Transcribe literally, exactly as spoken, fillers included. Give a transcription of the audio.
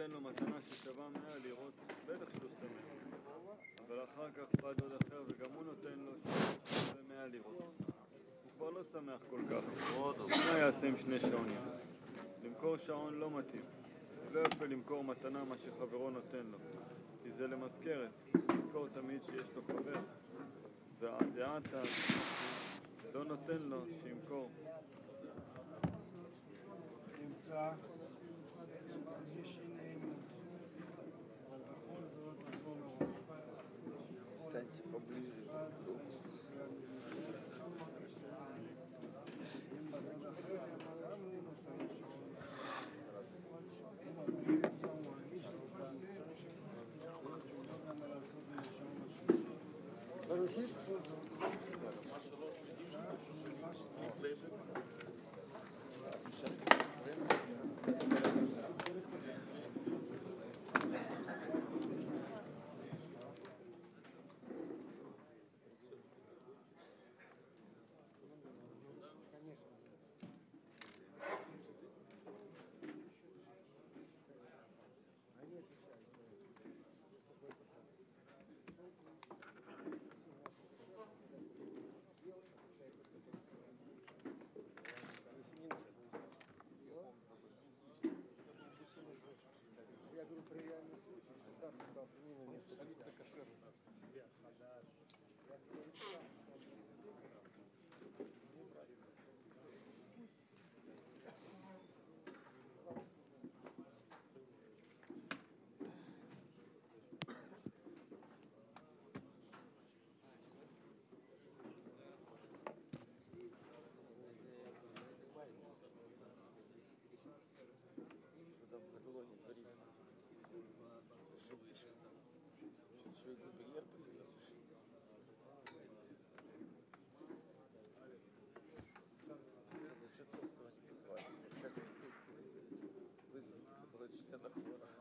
נותן לו מתנה ששווה מאה לירות, בטח שהוא שמח. אבל אחר כך בא דוד אחר וגם הוא נותן לו שווה מאה לירות. הוא כבר לא שמח כל כך. מה יעשה עם שני שעונים? למכור שעון לא מתאים. לא יפה למכור מתנה מה שחברו נותן לו, כי זה למזכרת. לזכור תמיד שיש לו חבר. והדעתה לא נותן לו שימכור. נמצא, יש נעימות, אבל בכל זאת הכל נורא. Станьте поближе. אם בדוד אחר, גם הוא נותן לו שעון. הוא מרגיש את זה, הוא מרגיש את זה. שהוא לא יודע מה לעשות עם השעון השני. ברוסית? כל זאת. Я говорю, при реальном случае, что там абсолютно кошерно. Что там в Каталонии творится? Шуешь. Что еще и Губерьер привез? Кстати, что толстого не позвали? Я скажу, вызови, было члена хора.